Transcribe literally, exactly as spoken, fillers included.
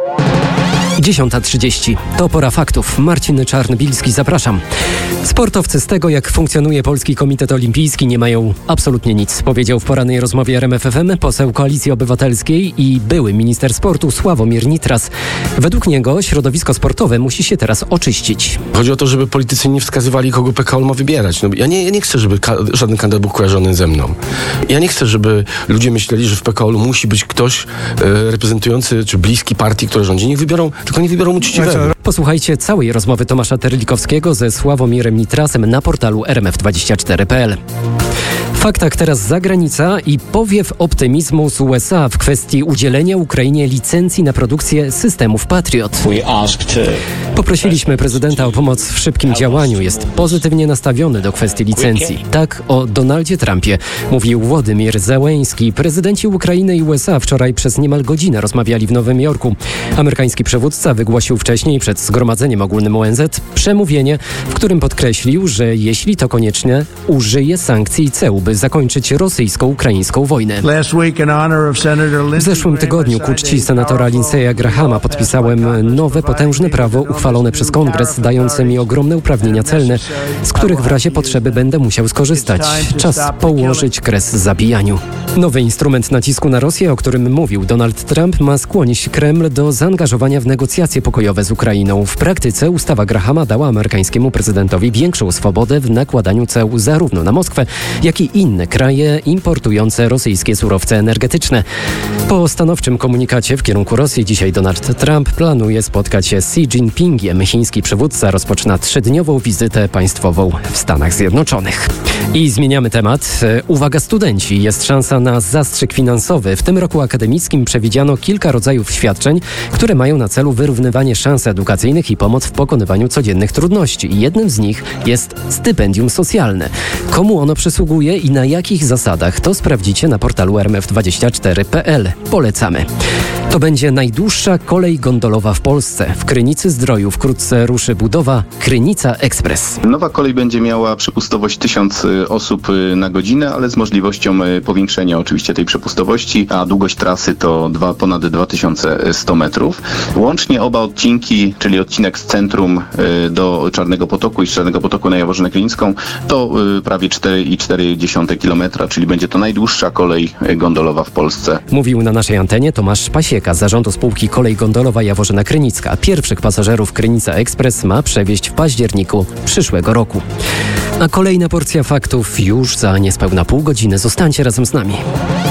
dziesiąta trzydzieści. To pora faktów. Marcin Czarnbilski, zapraszam. Sportowcy z tego, jak funkcjonuje Polski Komitet Olimpijski, nie mają absolutnie nic, powiedział w porannej rozmowie R M F F M poseł Koalicji Obywatelskiej i były minister sportu Sławomir Nitras. Według niego środowisko sportowe musi się teraz oczyścić. Chodzi o to, żeby politycy nie wskazywali, kogo P K O ma wybierać. No, ja, nie, ja nie chcę, żeby ka- żaden kandydat był kojarzony ze mną. Ja nie chcę, żeby ludzie myśleli, że w P K O musi być ktoś e, reprezentujący czy bliski partii, która rządzi. Niech wybiorą, tylko nie wybiorą uczciwego. Posłuchajcie całej rozmowy Tomasza Terlikowskiego ze Sławomirem Nitrasem na portalu R M F dwadzieścia cztery kropka p l. W faktach teraz zagranica i powiew optymizmu z U S A w kwestii udzielenia Ukrainie licencji na produkcję systemów Patriot. Poprosiliśmy prezydenta o pomoc w szybkim działaniu. Jest pozytywnie nastawiony do kwestii licencji. Tak o Donaldzie Trumpie mówił Władimir Zełenski. Prezydenci Ukrainy i U S A wczoraj przez niemal godzinę rozmawiali w Nowym Jorku. Amerykański przywódca wygłosił wcześniej przed Zgromadzeniem Ogólnym O N Z przemówienie, w którym podkreślił, że jeśli to konieczne, użyje sankcji i ceł, by zakończyć rosyjsko-ukraińską wojnę. W zeszłym tygodniu ku czci senatora Lindsey'a Grahama podpisałem nowe, potężne prawo uchwalone przez Kongres, dające mi ogromne uprawnienia celne, z których w razie potrzeby będę musiał skorzystać. Czas położyć kres zabijaniu. Nowy instrument nacisku na Rosję, o którym mówił Donald Trump, ma skłonić Kreml do zaangażowania w negocjacje pokojowe z Ukrainą. W praktyce ustawa Grahama dała amerykańskiemu prezydentowi większą swobodę w nakładaniu ceł zarówno na Moskwę, jak i inne kraje importujące rosyjskie surowce energetyczne. Po stanowczym komunikacie w kierunku Rosji dzisiaj Donald Trump planuje spotkać się z Xi Jinpingiem. Chiński przywódca rozpoczyna trzydniową wizytę państwową w Stanach Zjednoczonych. I zmieniamy temat. Uwaga studenci, jest szansa na zastrzyk finansowy. W tym roku akademickim przewidziano kilka rodzajów świadczeń, które mają na celu wyrównywanie szans edukacyjnych i pomoc w pokonywaniu codziennych trudności. Jednym z nich jest stypendium socjalne. Komu ono przysługuje i na jakich zasadach, to sprawdzicie na portalu R M F dwadzieścia cztery kropka p l. Polecamy. To będzie najdłuższa kolej gondolowa w Polsce. W Krynicy-Zdroju wkrótce ruszy budowa Krynica Express. Nowa kolej będzie miała przepustowość tysiąc osób na godzinę, ale z możliwością powiększenia oczywiście tej przepustowości, a długość trasy to dwa, ponad dwa tysiące sto metrów. Łącznie oba odcinki, czyli odcinek z centrum do Czarnego Potoku i z Czarnego Potoku na Jaworzynę Krynicką, to prawie cztery i cztery dziesiąte kilometra, czyli będzie to najdłuższa kolej gondolowa w Polsce. Mówił na naszej antenie Tomasz Pasieka z zarządu spółki Kolej Gondolowa Jaworzyna Krynicka. Pierwszych pasażerów Krynica Express ma przewieźć w październiku przyszłego roku. A kolejna porcja faktów już za niespełna pół godziny. Zostańcie razem z nami.